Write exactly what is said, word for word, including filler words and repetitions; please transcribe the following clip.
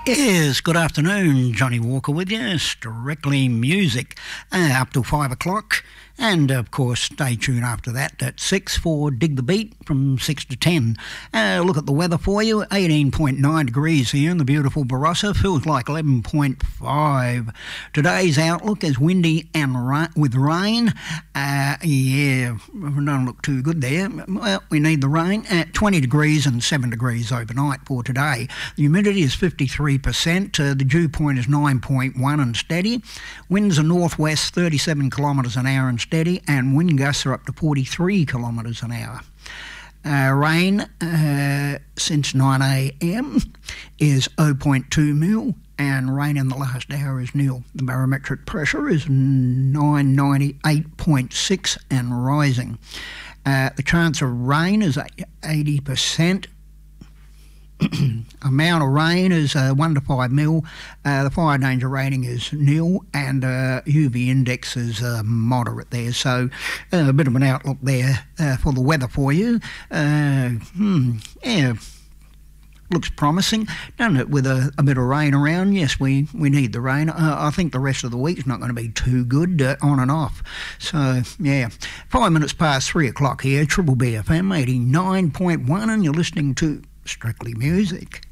Yes, good afternoon. Johnny Walker with you, Strictly Music, uh, up till five o'clock. And, of course, stay tuned after that at six for Dig the Beat from six to ten. Uh, look at the weather for you, eighteen point nine degrees here in the beautiful Barossa. Feels like eleven point five. Today's outlook is windy and ra- with rain. Uh, yeah, don't look too good there. Well, we need the rain at twenty degrees and seven degrees overnight for today. The humidity is fifty-three percent. Uh, the dew point is nine point one and steady. Winds are northwest thirty-seven kilometres an hour and steady, and wind gusts are up to forty-three kilometres an hour. Uh, rain uh, since nine a m is zero point two mil, and rain in the last hour is nil. The barometric pressure is nine ninety-eight point six and rising. Uh, the chance of rain is eighty percent. Amount of rain is uh, one to five mil. Uh, the fire danger rating is nil, and uh, U V index is uh, moderate there. So uh, a bit of an outlook there uh, for the weather for you. Uh, hmm, yeah, looks promising, doesn't it? With a, a bit of rain around. Yes, we, we need the rain. Uh, I think the rest of the week's not going to be too good, uh, on and off. So yeah, five minutes past three o'clock here. Triple B F M eighty-nine point one, and you're listening to Strictly Music.